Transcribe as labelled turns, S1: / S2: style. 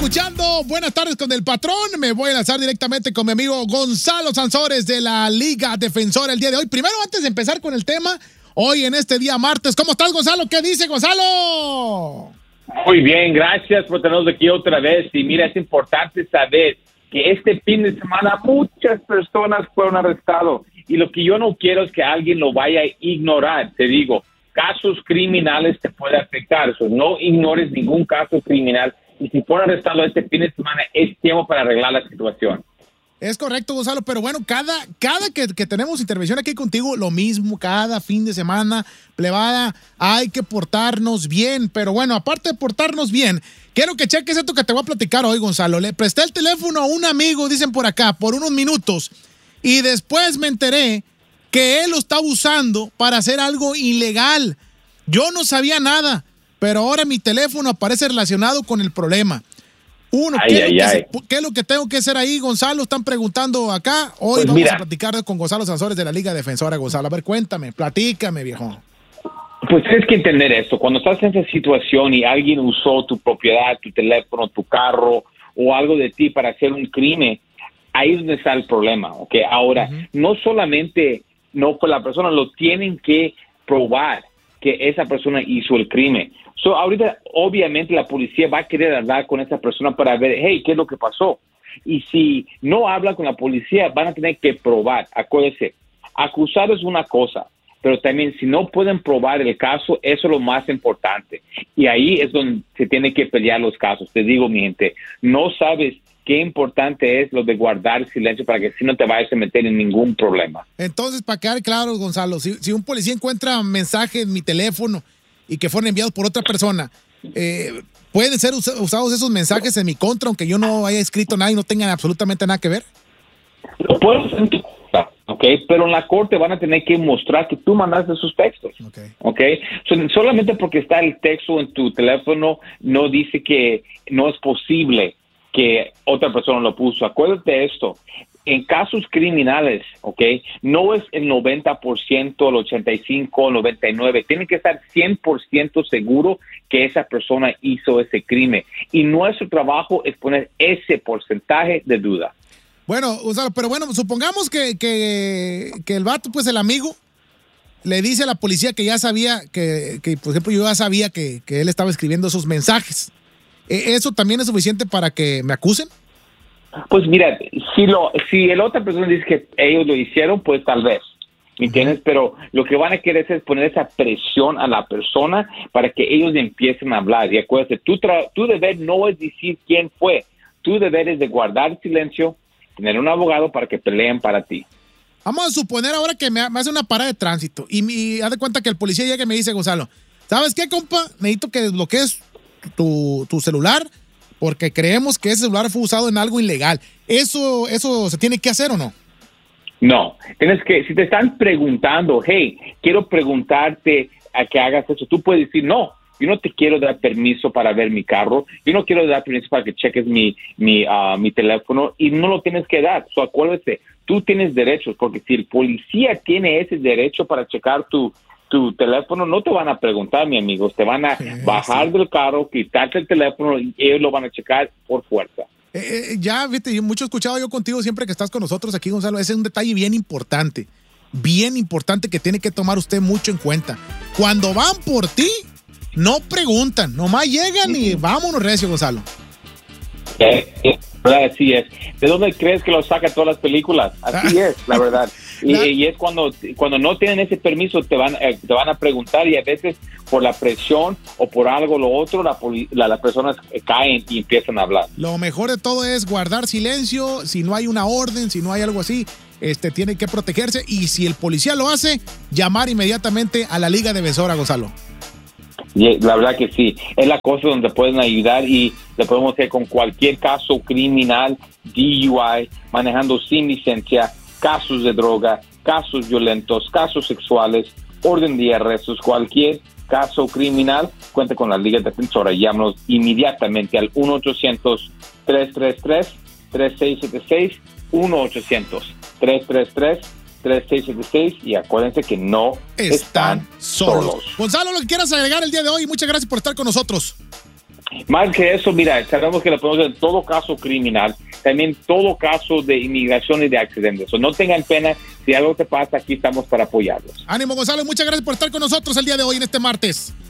S1: escuchando Buenas tardes con el patrón. Me voy a lanzar directamente con mi amigo Gonzalo Sansores de la Liga Defensora el día de hoy. Primero, antes de empezar con el tema, hoy en este día martes, ¿cómo estás, Gonzalo? ¿Qué dice, Gonzalo?
S2: Muy bien, gracias por tenernos aquí otra vez. Y mira, es importante saber que este fin de semana muchas personas fueron arrestadas. Y lo que yo no quiero es que alguien lo vaya a ignorar. Te digo, casos criminales te pueden afectar. So, no ignores ningún caso criminal. Y si fuera arrestado este fin de semana, es tiempo para arreglar la situación.
S1: Es correcto, Gonzalo, pero bueno, cada que tenemos intervención aquí contigo, lo mismo, cada fin de semana, plebada, hay que portarnos bien. Pero bueno, aparte de portarnos bien, quiero que cheques esto que te voy a platicar hoy, Gonzalo. Le presté el teléfono a un amigo, dicen por acá, por unos minutos, y después me enteré que él lo está usando para hacer algo ilegal. Yo no sabía nada, pero ahora mi teléfono aparece relacionado con el problema. Uno, ¿qué es lo que tengo que hacer ahí, Gonzalo? Están preguntando acá. Hoy pues vamos a platicar con Gonzalo Sansores de la Liga Defensora. Gonzalo, a ver, cuéntame, platícame, viejo.
S2: Pues tienes que entender esto. Cuando estás en esa situación y alguien usó tu propiedad, tu teléfono, tu carro o algo de ti para hacer un crimen, ahí es donde está el problema, ¿ok? Ahora, no solamente no fue la persona, lo tienen que probar que esa persona hizo el crimen. So, ahorita, obviamente, la policía va a querer hablar con esa persona para ver, hey, ¿qué es lo que pasó? Y si no habla con la policía, van a tener que probar. Acuérdense, acusar es una cosa, pero también si no pueden probar el caso, eso es lo más importante. Y ahí es donde se tienen que pelear los casos. Te digo, mi gente, no sabes qué importante es lo de guardar silencio para que si no te vayas a meter en ningún problema.
S1: Entonces, para quedar claro, Gonzalo, si un policía encuentra mensajes en mi teléfono y que fueron enviados por otra persona, ¿pueden ser usados esos mensajes en mi contra, aunque yo no haya escrito nada y no tengan absolutamente nada que ver?
S2: Lo puedes hacer en tu contra, ¿ok? Pero en la corte van a tener que mostrar que tú mandaste esos textos, ¿ok? Solamente porque está el texto en tu teléfono no dice que no es posible que otra persona lo puso. Acuérdate de esto. En casos criminales, ¿ok? No es el 90%, el 85%, el 99%. Tiene que estar 100% seguro que esa persona hizo ese crimen. Y nuestro trabajo es poner ese porcentaje de duda.
S1: Bueno, Gonzalo, pero bueno, supongamos que el vato, pues el amigo, le dice a la policía que ya sabía, que por ejemplo, yo ya sabía que él estaba escribiendo esos mensajes. ¿Eso también es suficiente para que me acusen?
S2: Pues mira, si el otra persona dice que ellos lo hicieron, pues tal vez, ¿me entiendes? Pero lo que van a querer es poner esa presión a la persona para que ellos empiecen a hablar. Y acuérdate, tu deber no es decir quién fue. Tu deber es de guardar silencio, tener un abogado para que peleen para ti.
S1: Vamos a suponer ahora que me hace una parada de tránsito y haz de cuenta que el policía llega y me dice, Gonzalo, ¿sabes qué, compa? Necesito que desbloquees tu celular porque creemos que ese celular fue usado en algo ilegal. ¿Eso se tiene que hacer o no?
S2: No, si te están preguntando, hey, quiero preguntarte a que hagas eso, tú puedes decir, no, yo no te quiero dar permiso para ver mi carro, yo no quiero dar permiso para que cheques mi teléfono, y no lo tienes que dar. So, acuérdate, tú tienes derechos, porque si el policía tiene ese derecho para checar tu teléfono, no te van a preguntar, mi amigo, te van a bajar del carro, quitarte el teléfono y ellos lo van a checar por fuerza.
S1: Ya, viste, mucho he escuchado yo contigo siempre que estás con nosotros aquí, Gonzalo. Ese es un detalle bien importante que tiene que tomar usted mucho en cuenta. Cuando van por ti, no preguntan, nomás llegan y vámonos recio, Gonzalo.
S2: Así es. ¿De dónde crees que lo saca todas las películas? Así es, la verdad. Y es cuando no tienen ese permiso, te van a preguntar, y a veces por la presión o por algo lo otro, las personas caen y empiezan a hablar.
S1: Lo mejor de todo es guardar silencio. Si no hay una orden, si no hay algo así, tiene que protegerse. Y si el policía lo hace, llamar inmediatamente a la Liga Defensora, Gonzalo.
S2: La verdad que sí, es la cosa donde pueden ayudar, y le podemos hacer con cualquier caso criminal, DUI, manejando sin licencia, casos de droga, casos violentos, casos sexuales, orden de arrestos, cualquier caso criminal, cuenta con la Liga Defensora. Llámanos inmediatamente al 1-800-333-3676, 1-800-333-3676, y acuérdense que no están solos.
S1: Gonzalo, lo que quieras agregar el día de hoy, muchas gracias por estar con nosotros.
S2: Más que eso, mira, sabemos que lo podemos hacer en todo caso criminal, también todo caso de inmigración y de accidentes. No tengan pena, si algo te pasa, aquí estamos para apoyarlos.
S1: Ánimo, Gonzalo, muchas gracias por estar con nosotros el día de hoy en este martes.